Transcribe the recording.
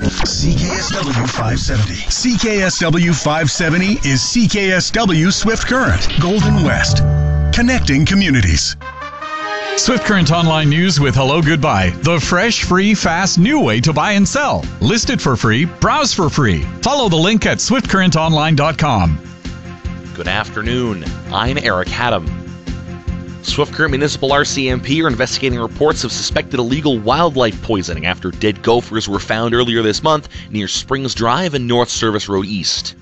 CKSW 570. CKSW 570 is CKSW Swift Current, Golden West. Connecting communities. Swift Current Online News with Hello Goodbye, the fresh, free, fast, new way to buy and sell. Listed for free, browse for free. Follow the link at swiftcurrentonline.com. Good afternoon. I'm Eric Haddam. Swift Current Municipal RCMP are investigating reports of suspected illegal wildlife poisoning after dead gophers were found earlier this month near Springs Drive and North Service Road East.